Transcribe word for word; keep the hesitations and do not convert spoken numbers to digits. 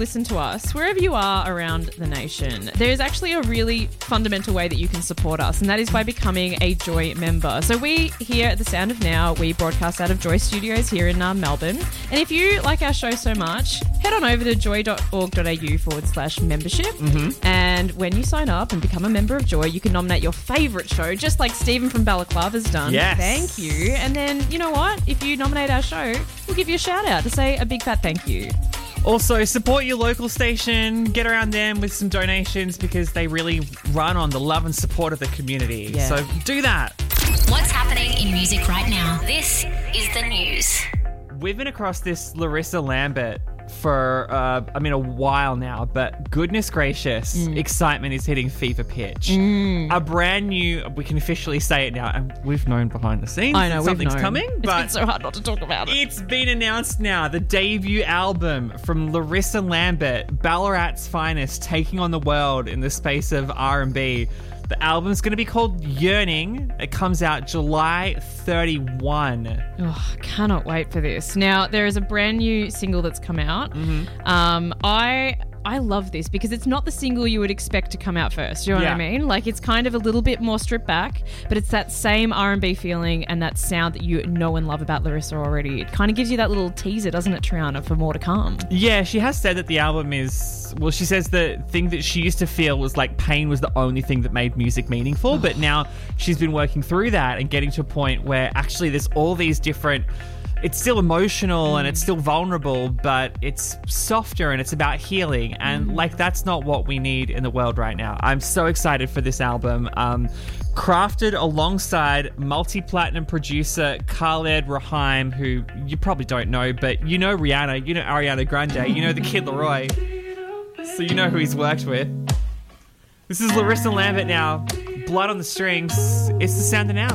listen to us, wherever you are around the nation, there is actually a really fundamental way that you can support us, and that is by becoming a Joy member. So we here at The Sound of Now, we broadcast out of Joy Studios here in uh, Melbourne. And if you like our show so much, head on over to joy.org.au forward slash membership. Mm-hmm. And when you sign up and become a member of Joy, you can nominate your favourite show, just like Stephen from Balaclava's done. Yes. Thank you. And then, you know what? If you nominate our show, we'll give you a shout out to say a big fat thank you. Also, support your local station. Get around them with some donations because they really run on the love and support of the community. Yeah. So do that. What's happening in music right now? This is the news. We've been across this Larissa Lambert for, uh, I mean, a while now, but goodness gracious, mm. excitement is hitting fever pitch. Mm. A brand new, we can officially say it now, and we've known behind the scenes I know, that something's we've known. coming. It's but been so hard not to talk about it. It's been announced now, the debut album from Larissa Lambert, Ballarat's finest, taking on the world in the space of R and B. The album's going to be called Yearning. It comes out July thirty-first. Oh, cannot wait for this. Now, there is a brand new single that's come out. Mm-hmm. Um, I... I love this because it's not the single you would expect to come out first. Do you know yeah. what I mean? Like, it's kind of a little bit more stripped back, but it's that same R and B feeling and that sound that you know and love about Larissa already. It kind of gives you that little teaser, doesn't it, Triana, for more to come? Yeah, she has said that the album is... Well, she says the thing that she used to feel was like pain was the only thing that made music meaningful, but now she's been working through that and getting to a point where actually there's all these different... It's still emotional and it's still vulnerable, but it's softer and it's about healing. And mm. like, that's not what we need in the world right now. I'm so excited for this album. Um, crafted alongside multi-platinum producer Khaled Rahim, who you probably don't know, but you know Rihanna, you know Ariana Grande, you know the Kid Laroi. So you know who he's worked with. This is Larissa Lambert now. Blood on the Strings. It's The Sound of Now.